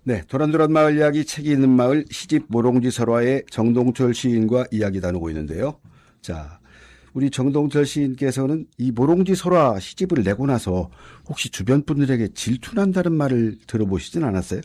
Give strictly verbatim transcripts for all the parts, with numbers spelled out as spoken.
네, 도란도란 마을 이야기 책이 있는 마을 시집 모롱지 설화의 정동철 시인과 이야기 나누고 있는데요. 자, 우리 정동철 시인께서는 이 모롱지 설화 시집을 내고 나서 혹시 주변 분들에게 질투난다는 말을 들어보시진 않았어요?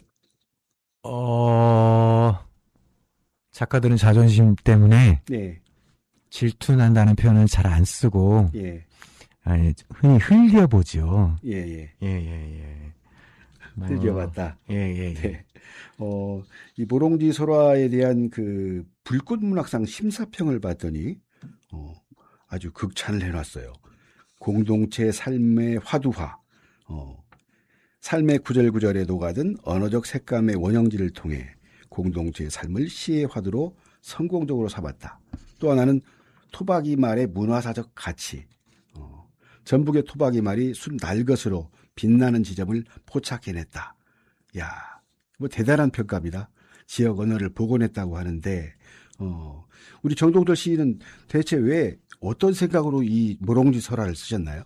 어, 작가들은 자존심 때문에 네. 질투난다는 표현을 잘 안 쓰고 예. 아니, 흔히 흘려보죠. 예, 예. 예, 예, 예. 뭐, 흘려봤다. 예, 예, 예. 네. 어, 이 모롱지 설화에 대한 그 불꽃문학상 심사평을 봤더니 어, 아주 극찬을 해놨어요. 공동체 삶의 화두화, 어, 삶의 구절구절에 녹아든 언어적 색감의 원형지를 통해 공동체의 삶을 시의 화두로 성공적으로 삼았다. 또 하나는 토박이 말의 문화사적 가치, 어, 전북의 토박이 말이 순 날것으로 빛나는 지점을 포착해냈다. 야, 뭐 대단한 평가입니다. 지역 언어를 복원했다고 하는데, 어, 우리 정동철 시인은 대체 왜 어떤 생각으로 이 모롱지 설화를 쓰셨나요?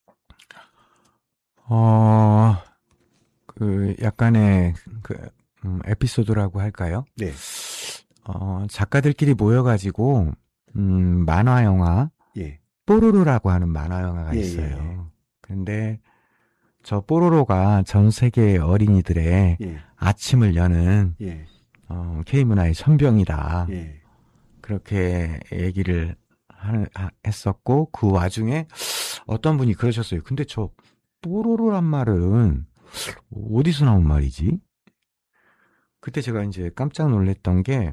어, 그 약간의 그 음, 에피소드라고 할까요? 네. 어, 작가들끼리 모여가지고 음, 만화 영화 예. 뽀로로라고 하는 만화 영화가 예, 있어요. 예, 예. 근데 저 뽀로로가 전 세계 어린이들의 예. 아침을 여는 예. 어, K문화의 천병이다. 예. 그렇게 얘기를 하는, 하, 했었고 그 와중에 어떤 분이 그러셨어요. 근데 저 뽀로로란 말은 어디서 나온 말이지? 그때 제가 이제 깜짝 놀랐던 게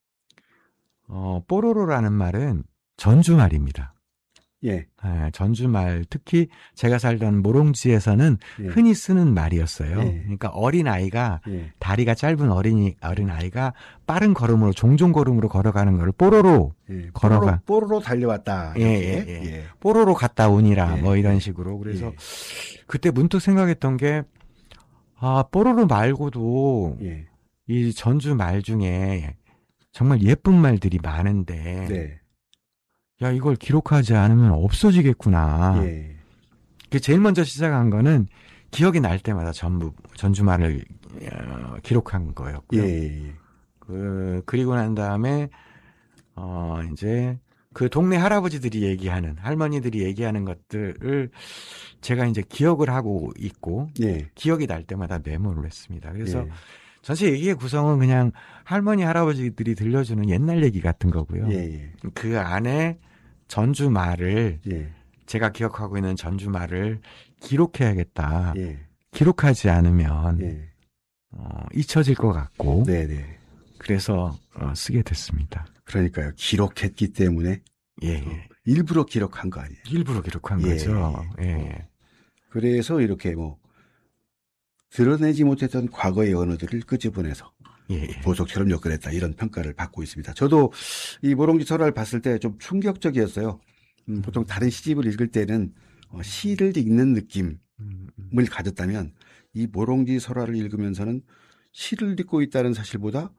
어, 뽀로로라는 말은 전주말입니다. 예. 예, 전주말, 특히 제가 살던 모롱지에서는 예. 흔히 쓰는 말이었어요. 예. 그러니까 어린아이가, 예. 다리가 짧은 어린이, 어린아이가 빠른 걸음으로, 종종 걸음으로 걸어가는 거를 뽀로로 예. 걸어가. 뽀로로, 뽀로로 달려왔다. 예, 예, 예, 예. 뽀로로 갔다 오니라, 예. 뭐 이런 식으로. 그래서 예. 그때 문득 생각했던 게, 아, 뽀로로 말고도 예. 이 전주 말 중에 정말 예쁜 말들이 많은데, 네. 야, 이걸 기록하지 않으면 없어지겠구나. 예. 그 제일 먼저 시작한 거는 기억이 날 때마다 전부 전주말을 어, 기록한 거였고요. 예. 그 그리고 난 다음에 어 이제 그 동네 할아버지들이 얘기하는 할머니들이 얘기하는 것들을 제가 이제 기억을 하고 있고 예. 기억이 날 때마다 메모를 했습니다. 그래서 예. 전체 얘기의 구성은 그냥 할머니 할아버지들이 들려주는 옛날 얘기 같은 거고요. 예. 그 안에 전주말을 예. 제가 기억하고 있는 전주말을 기록해야겠다. 예. 기록하지 않으면 예. 어, 잊혀질 것 같고 네네. 그래서 어, 쓰게 됐습니다. 그러니까요. 기록했기 때문에 예, 어, 예. 일부러 기록한 거 아니에요. 일부러 기록한 예. 거죠. 예, 예. 그래서 이렇게 뭐 드러내지 못했던 과거의 언어들을 끄집어내서 예, 예. 보석처럼 엮어냈다 이런 평가를 받고 있습니다. 저도 이 모롱지 설화를 봤을 때 좀 충격적이었어요. 음, 보통 다른 시집을 읽을 때는 어, 시를 읽는 느낌을 음, 음. 가졌다면 이 모롱지 설화를 읽으면서는 시를 읽고 있다는 사실보다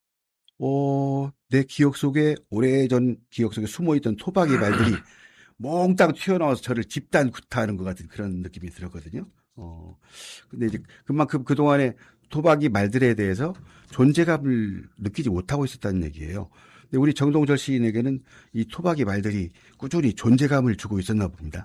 어, 내 기억 속에 오래전 기억 속에 숨어있던 토박이 말들이 몽땅 튀어나와서 저를 집단 구타하는 것 같은 그런 느낌이 들었거든요. 어, 근데 이제 그만큼 그동안에 토박이 말들에 대해서 존재감을 느끼지 못하고 있었다는 얘기예요. 근데 우리 정동철 시인에게는 이 토박이 말들이 꾸준히 존재감을 주고 있었나 봅니다.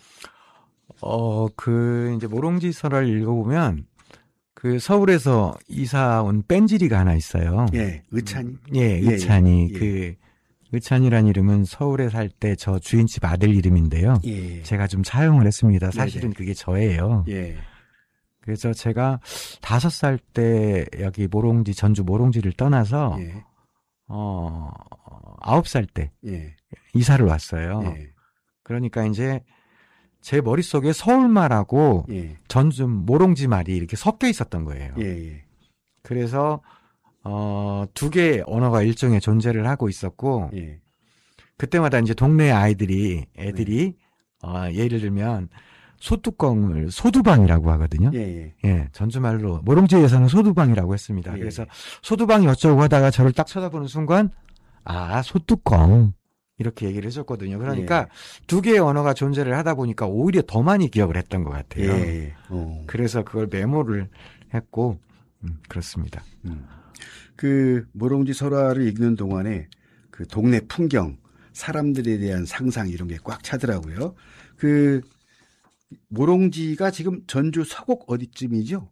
어, 그 이제 모롱지 설화를 읽어보면 그 서울에서 이사 온 뺀질이가 하나 있어요. 예, 의찬이. 예, 예, 의찬이. 예. 그 의찬이란 이름은 서울에 살 때 저 주인집 아들 이름인데요. 예. 제가 좀 차용을 했습니다. 사실은 네네. 그게 저예요. 예. 그래서 제가 다섯 살 때 여기 모롱지, 전주 모롱지를 떠나서, 예. 어, 아홉 살 때 예. 이사를 왔어요. 예. 그러니까 이제 제 머릿속에 서울말하고 예. 전주 모롱지 말이 이렇게 섞여 있었던 거예요. 예. 예. 그래서, 어, 두 개의 언어가 일종의 존재를 하고 있었고, 예. 그때마다 이제 동네 아이들이, 애들이, 네. 어, 예를 들면, 소뚜껑을 소두방이라고 하거든요. 예, 예. 예, 전주말로 모롱지에서는 소두방이라고 했습니다. 예. 그래서 소두방이 어쩌고 하다가 저를 딱 쳐다보는 순간 아, 소뚜껑 이렇게 얘기를 해줬거든요. 그러니까 예. 두 개의 언어가 존재를 하다 보니까 오히려 더 많이 기억을 했던 것 같아요. 예. 어. 그래서 그걸 메모를 했고 음, 그렇습니다. 음. 그 모롱지 설화를 읽는 동안에 그 동네 풍경, 사람들에 대한 상상 이런 게 꽉 차더라고요. 그 모롱지가 지금 전주 서곡 어디쯤이죠?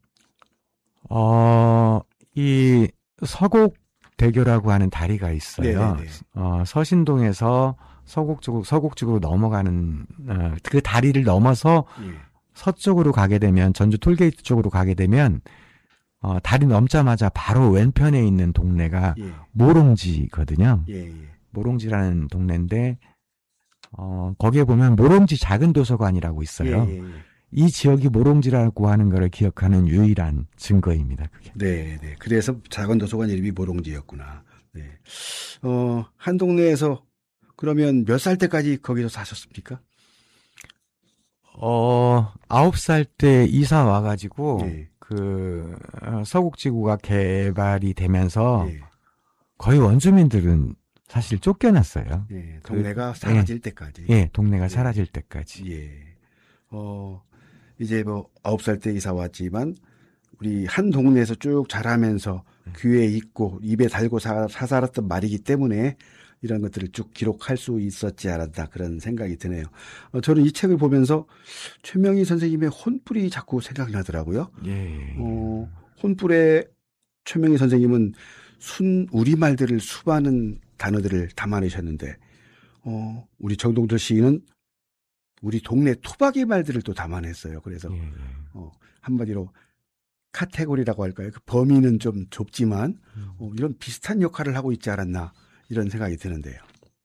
어, 이 서곡대교라고 하는 다리가 있어요. 네네네. 어, 서신동에서 서곡 쪽으로, 서곡 쪽으로 넘어가는, 어, 그 다리를 넘어서 예. 서쪽으로 가게 되면, 전주 톨게이트 쪽으로 가게 되면, 어, 다리 넘자마자 바로 왼편에 있는 동네가 예. 모롱지거든요. 예. 예. 모롱지라는 동네인데, 어, 거기에 보면 모롱지 작은 도서관이라고 있어요. 예. 예. 예. 이 지역이 모롱지라고 하는 것을 기억하는 유일한 증거입니다. 그게. 네, 네. 그래서 작은 도서관 이름이 모롱지였구나. 네. 어, 한 동네에서 그러면 몇 살 때까지 거기서 사셨습니까? 어, 아홉 살 때 이사 와가지고, 예. 그, 어, 서국지구가 개발이 되면서 예. 거의 원주민들은 사실 쫓겨났어요. 예. 동네가 그, 사라질 때까지. 예, 동네가 예. 사라질 때까지. 예. 어, 이제 뭐 아홉 살 때 이사 왔지만 우리 한 동네에서 쭉 자라면서 귀에 있고 입에 달고 사, 사살았던 말이기 때문에 이런 것들을 쭉 기록할 수 있었지 않았나 그런 생각이 드네요. 어, 저는 이 책을 보면서 최명희 선생님의 혼불이 자꾸 생각이 나더라고요. 예. 어, 혼불에 최명희 선생님은 순 우리말들을 수많은 단어들을 담아내셨는데 어, 우리 정동철 시인은 우리 동네 토박이 말들을 또 담아냈어요. 그래서 예, 예. 어, 한마디로 카테고리라고 할까요? 그 범위는 좀 좁지만 음. 어, 이런 비슷한 역할을 하고 있지 않았나 이런 생각이 드는데요.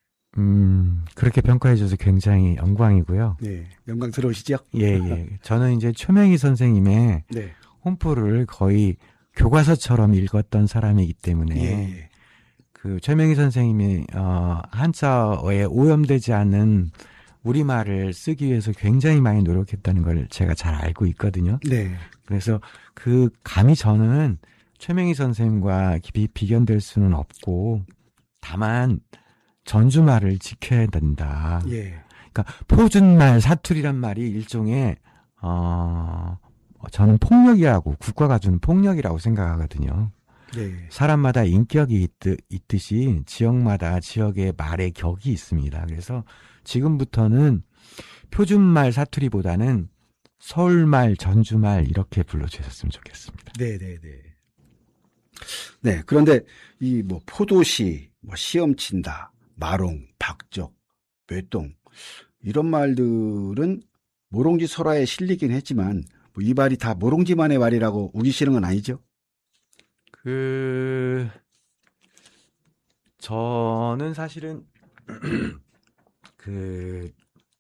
음, 그렇게 평가해 주셔서 굉장히 영광이고요. 네, 영광스러우시죠? 예, 예. 저는 이제 최명희 선생님의 네, 혼풀을 거의 교과서처럼 읽었던 사람이기 때문에 예, 예. 그 최명희 선생님이 어, 한자어에 오염되지 않은 우리말을 쓰기 위해서 굉장히 많이 노력했다는 걸 제가 잘 알고 있거든요. 네, 그래서 그 감히 저는 최명희 선생님과 비, 비견될 수는 없고 다만 전주말을 지켜야 된다. 예, 그러니까 포준말, 사투리란 말이 일종의 어 저는 폭력이라고 국가가 주는 폭력이라고 생각하거든요. 네, 사람마다 인격이 있듯, 있듯이 지역마다 지역의 말의 격이 있습니다. 그래서 지금부터는 표준말 사투리보다는 서울말, 전주말 이렇게 불러주셨으면 좋겠습니다. 네, 네, 네. 네, 그런데 이 뭐 포도시, 뭐 시험 친다, 마롱, 박적, 외동 이런 말들은 모롱지 설화에 실리긴 했지만 뭐 이 말이 다 모롱지만의 말이라고 우기시는 건 아니죠? 그 저는 사실은 그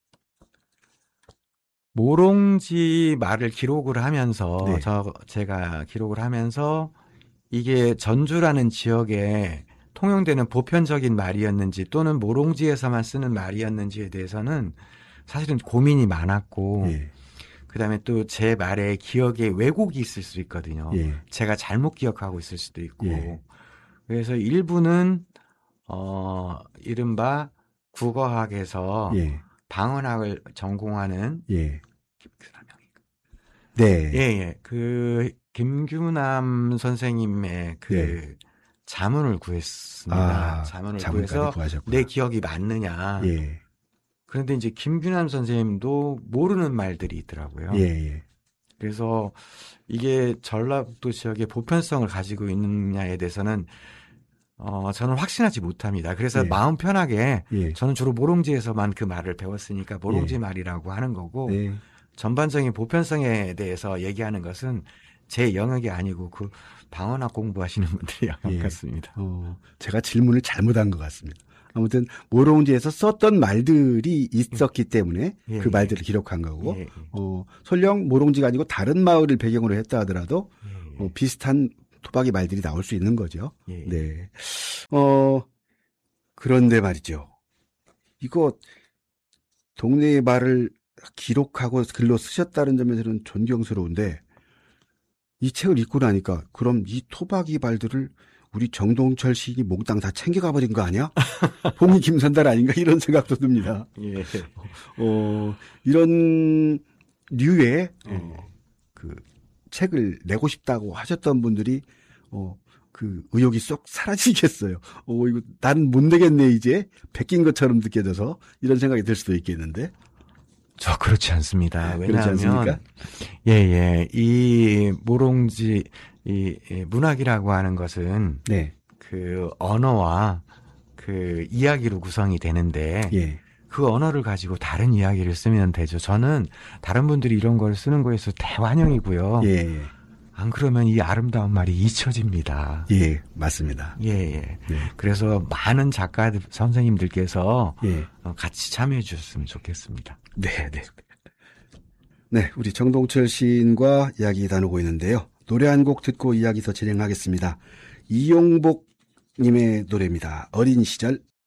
모롱지 말을 기록을 하면서 네. 저 제가 기록을 하면서 이게 전주라는 지역에 통용되는 보편적인 말이었는지 또는 모롱지에서만 쓰는 말이었는지에 대해서는 사실은 고민이 많았고 예, 그다음에 또 제 말에 기억에 왜곡이 있을 수 있거든요. 예, 제가 잘못 기억하고 있을 수도 있고 예. 그래서 일부는 어 이른바 국어학에서 예, 방언학을 전공하는 예. 김규남형인가? 네. 예, 예. 그 김규남 선생님의 그 예. 자문을 구했습니다. 아, 자문을 자문까지 구해서 구하셨구나. 내 기억이 맞느냐. 예, 그런데 이제 김규남 선생님도 모르는 말들이 있더라고요. 예, 예. 그래서 이게 전라북도 지역의 보편성을 가지고 있느냐에 대해서는 어, 저는 확신하지 못합니다. 그래서 예. 마음 편하게 예. 저는 주로 모롱지에서만 그 말을 배웠으니까 모롱지 예. 말이라고 하는 거고 네. 전반적인 보편성에 대해서 얘기하는 것은 제 영역이 아니고 그 방언학 공부하시는 분들의 영역 예. 같습니다. 어, 제가 질문을 잘못한 것 같습니다. 아무튼 모롱지에서 썼던 말들이 있었기 때문에 예, 그 예. 말들을 기록한 거고 예, 예. 어, 설령 모롱지가 아니고 다른 마을을 배경으로 했다 하더라도 예, 예. 어, 비슷한 토박이 말들이 나올 수 있는 거죠. 예, 예. 네. 어, 그런데 말이죠. 이거 동네의 말을 기록하고 글로 쓰셨다는 점에서는 존경스러운데 이 책을 읽고 나니까 그럼 이 토박이 말들을 우리 정동철 시인이 몽땅 다 챙겨가 버린 거 아니야? 봉이 김선달 아닌가 이런 생각도 듭니다. 예. 어, 이런 류의 예. 어, 그 책을 내고 싶다고 하셨던 분들이 어, 그 의욕이 쏙 사라지겠어요. 어, 이거 나는 못 내겠네 이제 베낀 것처럼 느껴져서 이런 생각이 들 수도 있겠는데. 저 그렇지 않습니다. 그렇지 않습니까? 왜냐하면 예예 이 모롱지 이 이 문학이라고 하는 것은 네. 그 언어와 그 이야기로 구성이 되는데 예. 그 언어를 가지고 다른 이야기를 쓰면 되죠. 저는 다른 분들이 이런 걸 쓰는 거에서 대환영이고요. 예. 안 그러면 이 아름다운 말이 잊혀집니다. 예, 맞습니다. 예, 예. 네. 그래서 많은 작가 선생님들께서 예. 같이 참여해 주셨으면 좋겠습니다. 네, 네. 네, 우리 정동철 시인과 이야기 나누고 있는데요. 노래 한 곡 듣고 이야기 더 진행하겠습니다. 이용복 님의 노래입니다. 어린 시절.